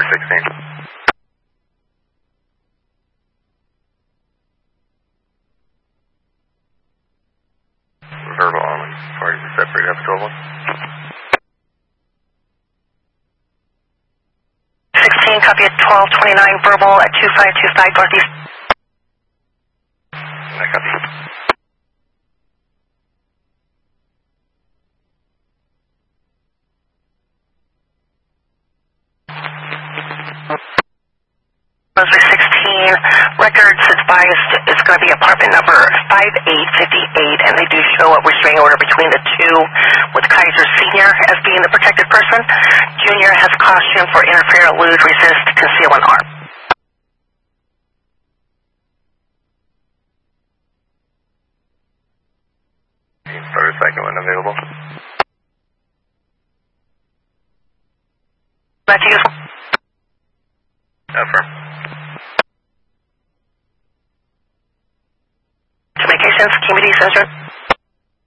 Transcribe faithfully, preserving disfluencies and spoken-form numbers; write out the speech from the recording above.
November sixteen. Verbal only. Parties are separated. Have twelve one. sixteen, copy at twelve twenty-nine, verbal at two five two five Northeast. I copy. Brunswick sixteen, records advised it's going to be apartment number five eight five eight, and they do show a restraining order between the two, with Kaiser Senior as being the protected person. Junior has caution for interfere, elude, resist, conceal, and harm. Start a second one available. Back to you. Affirm. Communications, Community Center.